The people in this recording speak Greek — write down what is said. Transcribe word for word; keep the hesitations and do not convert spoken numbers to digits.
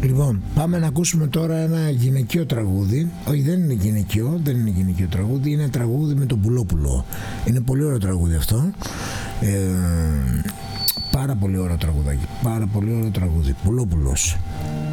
Λοιπόν, πάμε να ακούσουμε τώρα ένα γυναικείο τραγούδι. Όχι, δεν είναι γυναικείο, δεν είναι γυναικείο τραγούδι, είναι τραγούδι με τον Πουλόπουλο. Είναι πολύ ωραίο τραγούδι αυτό. Ε, πάρα πολύ ωραίο τραγουδάκι, πάρα πολύ ωραίο τραγούδι. Πουλόπουλος.